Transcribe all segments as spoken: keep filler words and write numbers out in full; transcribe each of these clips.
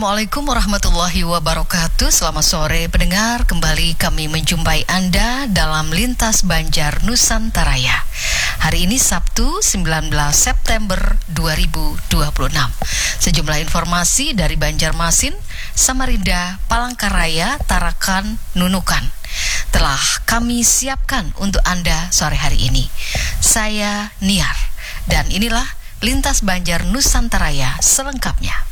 Assalamualaikum warahmatullahi wabarakatuh. Selamat sore pendengar, kembali kami menjumpai Anda dalam Lintas Banjar Nusantaraya. Hari ini Sabtu sembilan belas September dua ribu dua puluh enam. Sejumlah informasi dari Banjarmasin, Samarinda, Palangkaraya, Tarakan, Nunukan telah kami siapkan untuk Anda sore hari ini. Saya Niar, dan inilah Lintas Banjar Nusantaraya selengkapnya.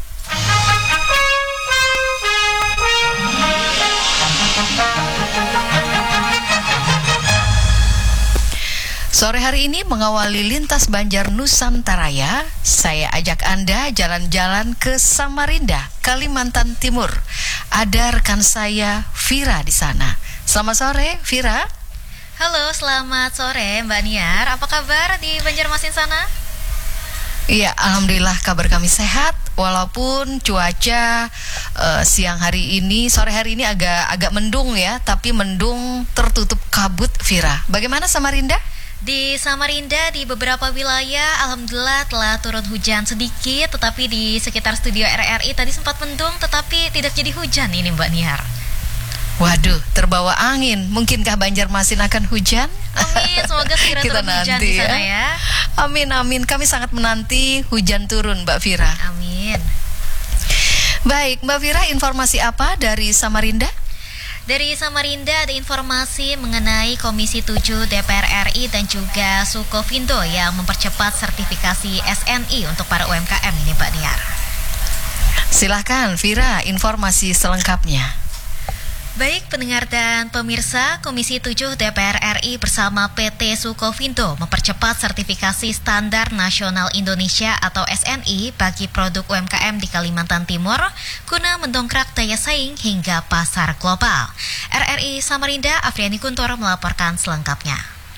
Sore hari ini mengawali Lintas Banjar Nusantaraya, saya ajak Anda jalan-jalan ke Samarinda, Kalimantan Timur. Ada rekan saya, Vira, di sana. Selamat sore, Vira. Halo, selamat sore Mbak Niar. Apa kabar di Banjarmasin sana? Iya, alhamdulillah kabar kami sehat. Walaupun cuaca uh, siang hari ini, sore hari ini agak agak mendung ya, tapi mendung tertutup kabut, Vira. Bagaimana Samarinda? Di Samarinda, di beberapa wilayah, alhamdulillah telah turun hujan sedikit. Tetapi di sekitar studio R R I tadi sempat mendung, tetapi tidak jadi hujan ini Mbak Niar. Waduh, terbawa angin. Mungkinkah Banjarmasin akan hujan? Amin, semoga segera turun hujan di sana ya. ya. Amin, amin. Kami sangat menanti hujan turun, Mbak Vira. Amin. Baik, Mbak Vira, informasi apa dari Samarinda? Dari Samarinda ada informasi mengenai Komisi tujuh D P R R I dan juga Sukovindo yang mempercepat sertifikasi S N I untuk para U M K M ini, Mbak Niar. Silahkan, Vira, informasi selengkapnya. Baik pendengar dan pemirsa, Komisi tujuh D P R R I bersama P T Sukovindo mempercepat sertifikasi Standar Nasional Indonesia atau S N I bagi produk U M K M di Kalimantan Timur guna mendongkrak daya saing hingga pasar global. R R I Samarinda, Afriani Kuntur melaporkan selengkapnya.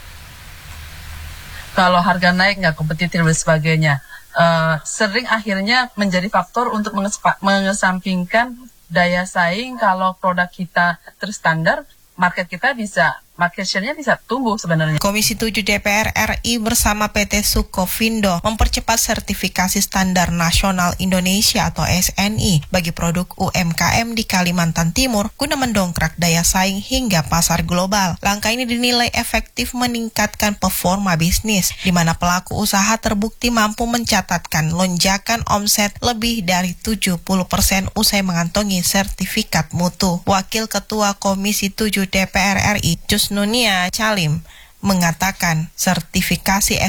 Kalau harga naik nggak kompetitif dan sebagainya, uh, sering akhirnya menjadi faktor untuk mengespa- mengesampingkan daya saing. Kalau produk kita terstandar, market kita bisa, market share-nya bisa tumbuh sebenarnya. Komisi tujuh D P R R I bersama P T Sukovindo mempercepat sertifikasi Standar Nasional Indonesia atau S N I bagi produk U M K M di Kalimantan Timur guna mendongkrak daya saing hingga pasar global. Langkah ini dinilai efektif meningkatkan performa bisnis, di mana pelaku usaha terbukti mampu mencatatkan lonjakan omset lebih dari tujuh puluh persen usai mengantongi sertifikat mutu. Wakil Ketua Komisi tujuh D P R R I, Jusnunia Calim, mengatakan sertifikasi